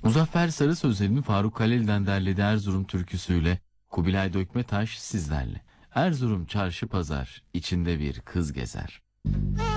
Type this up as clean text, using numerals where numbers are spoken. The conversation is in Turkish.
Muzaffer Sarı Sözel'in Faruk Halil'den derlediği Erzurum türküsüyle Kubilay Dökmetaş sizlerle. Erzurum çarşı pazar, içinde bir kız gezer.